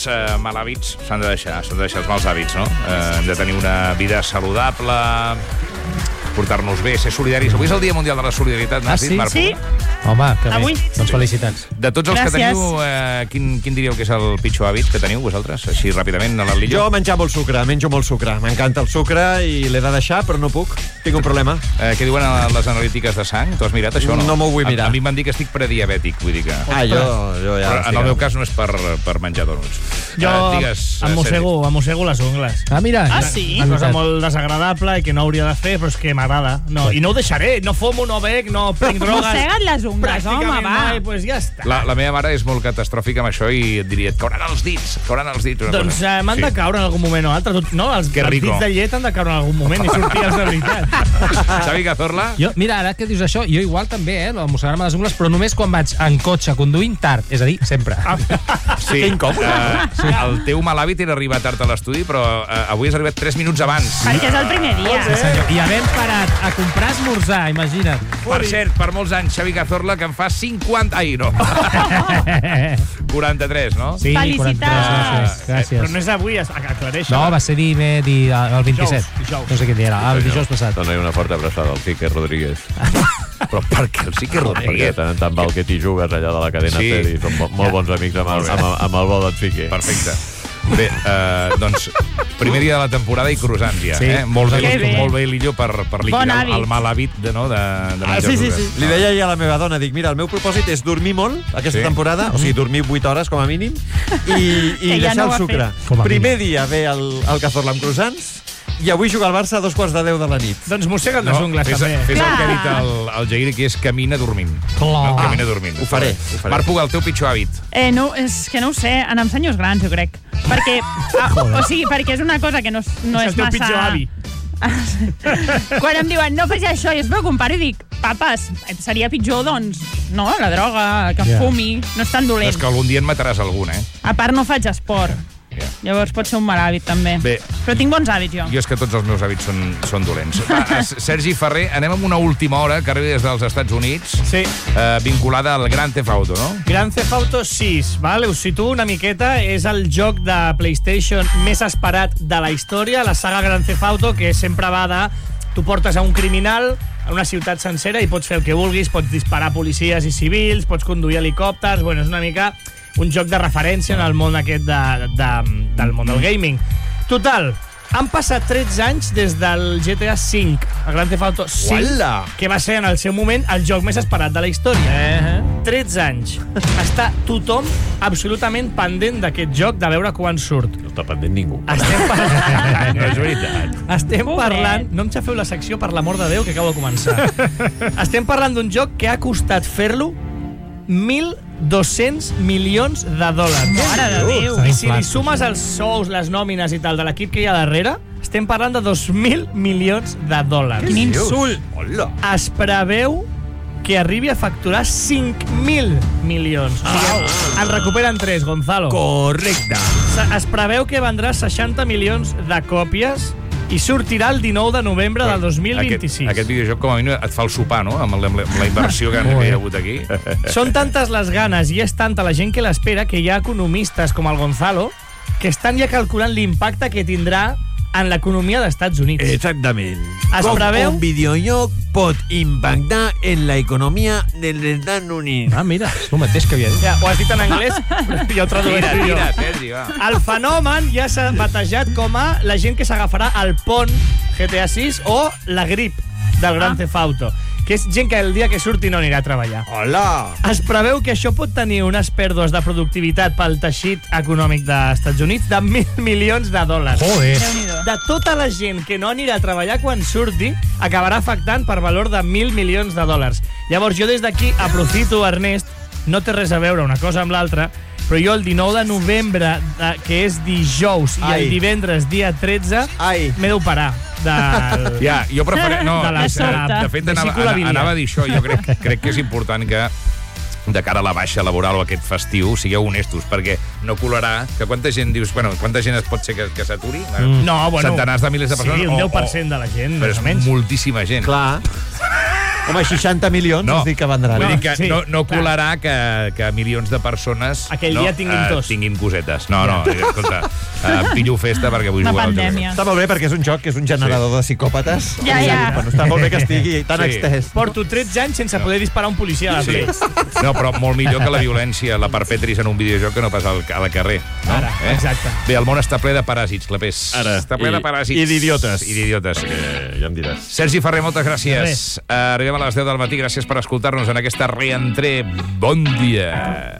els mal hàbits s'han de deixar els mals hàbits, no? Hem de tenir una vida saludable, portar-nos bé, ser solidaris. Avui és el Dia Mundial de la Solidaritat, n'has dit, Marc? Sí. Home, que bé. Avui. Doncs felicitats. De tots els que Gràcies. teniu, quin diríeu que és el pitjor hàbit que teniu vosaltres? Així ràpidament, a l'Atlillo? Jo menjo molt sucre. M'encanta el sucre i l'he de deixar, però no puc. Tinc un problema. Què diuen les analítiques de sang? Tu has mirat això, no? No m'ho vull mirar. A mi em van dir que estic prediabètic, vull dir que... Jo ja... Però en el meu cas no és per menjar donuts. Jo em mossego les ungles. Ah, mira. Ah, sí? Una cosa molt desagradable i que no hauria de fer, però és que m'agrada. No, i no ho deixaré. No fumo, no bec, no prenc drogues. Mossega't les ungles, home, va. Mai, pues ja està. La meva mare és molt catastròfica amb això i et diria, et cauran els dits. Doncs m'han de caure en algun moment o altre. No, els dits de llet han de caure en algun moment i sortir els de veritat. Xavi Cazorla? Mira, ara que dius això, jo igual també, mossegar-me les ungles, però només quan vaig en cotxe conduint tard, és a dir, sempre. Sí, el teu mal hàbit era arribar tard a l'estudi, però avui has arribat 3 minuts abans. Perquè és el primer dia. Sí, senyor. I havent parat a comprar esmorzar, imagina't. Per cert, per molts anys, Xavi Cazorla, que en fa 50... Ai, no. 43, no? Sí, Felicitats. 43, gràcies. Però no és avui, aclareix. No, va ser el 27. Dijous. No sé quin dia era, el dijous passat. Dona una forta abraçada al Quique Rodríguez. Però per què el Quique Perquè Rodríguez? tant en tant val que t'hi jugues allà de la cadena Sí. SER i som molt bons amics amb el bo d'en Quique. Perfecte. Bé, doncs, primer dia de la temporada i croissants ja. Sí. Molt Que bé. bé, Lillo, per liquidar el mal hàbit de menjar croissants. Li deia ja a la meva dona, dic, mira, el meu propòsit és dormir molt aquesta temporada, o sigui, dormir 8 hores com a mínim, i Que ja deixar no ho el ha sucre. Com a Primer dia ve el Cazorla amb croissants, i avui juga al Barça a 2:45 de la nit. Doncs mossega't les ungles, fes també. el Clar. que ha dit el Jair, que és camina dormint. Clar. Camina dormint. Ho faré. Marc Puga, el teu pitjor hàbit. No, és que no ho sé, anar amb senyors grans, jo crec. Perquè, perquè és una cosa que no és És el teu massa... pitjor avi. Quan em diuen, no facis això, i després ho comparo i dic, papes, seria pitjor, doncs, no, la droga, que fumi, no és tan dolent. És que algun dia en mataràs algun, eh? A part, no faig esport. Ja. Llavors pot ser un mal hàbit, també. Bé. Però tinc bons hàbits, jo. Jo és que tots els meus hàbits són dolents. Sergi Ferrer, anem amb una última hora que arriba des dels Estats Units, Sí. vinculada al Grand Theft Auto, no? Grand Theft Auto 6, vale? Us situo una miqueta, és el joc de PlayStation més esperat de la història, la saga Grand Theft Auto, que sempre va de... Tu portes a un criminal a una ciutat sencera i pots fer el que vulguis, pots disparar a policies i civils, pots conduir helicòpters... Bueno, és una mica un joc de referència en el món aquest del món del gaming. Total, han passat 13 anys des del GTA V, el Grand Theft Auto 5, Uala! que va ser en el seu moment el joc més esperat de la història. 13 anys. Està tothom absolutament pendent d'aquest joc, de veure quan surt. No està pendent ningú. Estem parlant... No és veritat. Estem Pobret. parlant... No em xafeu la secció, per l'amor de Déu, que acabo de començar. Estem parlant d'un joc que ha costat fer-lo 1.200 milions de dòlars. Mare de Déu. I si li sumes els sous, les nòmines i tal de l'equip que hi ha darrere, estem parlant de 2.000 milions de dòlars. Quin insult. Hola! Es preveu que arribi a facturar 5.000 milions. O sigui, en recuperen 3, Gonzalo. Correcte. Es preveu que vendrà 60 milions de còpies i sortirà el 19 de novembre del 2026. Aquest videojoc, com a mínim, et fa el sopar, no? Amb la inversió que hi ha hagut aquí. Són tantes les ganes i és tanta la gent que l'espera que hi ha economistes com el Gonzalo que estan ja calculant l'impacte que tindrà en l'economia dels Estats Units. Exactament. Es Com preveu- un videojoc pot impactar en la economia dels Estats Units. Ah, mira, és el mateix que havia dit. Ja, ho has dit en anglès, però jo ho tradueixo jo. Sergi, va. El fenomen ja s'ha batejat com a la gent que s'agafarà al pont GTA 6 o la grip del Grand Theft Auto, que és gent que el dia que surti no anirà a treballar. Hola! Es preveu que això pot tenir unes pèrdues de productivitat pel teixit econòmic dels Estats Units de 1.000 milions de dòlars. Joder. Déu-n'hi-do. De tota la gent que no anirà a treballar quan surti, acabarà afectant per valor de 1.000 milions de dòlars. Llavors, jo des d'aquí aprofito, Ernest, no té res a veure una cosa amb l'altra, però jo el 19 de novembre, que és dijous, i Ai. el divendres, dia 13, Ai. m'he d'operar del... Ja, jo prefereixo... No, De la sobte. de fet, Vesícula biliar. anava a dir això. Jo crec que és important que de cara a la baixa laboral o aquest festiu, sigueu honestos, perquè no colarà que quanta gent dius, bueno, quanta gent es pot ser que s'aturi? No, bueno... Centenars de milers de persones? Sí, un 10% de la gent, Però més és o menys. moltíssima gent. Clar. Home, 60 milions, No, us dic que vendran. vull dir que sí, no colarà que milions de persones Aquell dia tinguin tos. tinguin cosetes. No, escolta, pillo festa perquè vull Una jugar al pandèmia. Està molt bé perquè és un joc que és un generador de psicòpates. Ja. Bueno, està molt bé que estigui tan Sí. extès. Porto 13 anys sense poder disparar un policia a la Play. No, però molt millor que la violència la perpetris en un videojoc que no pas al carrer. No? Ara, exacte. Bé, el món està ple de paràsits, Clapés. Ara. Està ple de paràsits. I d'idiotes. I d'idiotes. Ja em diràs. Sergi Ferrer, moltes gràcies. Arribem a les 10 del matí. Gràcies per escoltar-nos en aquesta reentré. Bon dia.